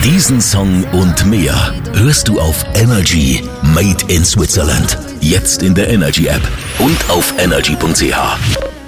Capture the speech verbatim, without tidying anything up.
Diesen Song und mehr hörst du auf Energy Made in Switzerland. Jetzt in der Energy App und auf energy punkt c h.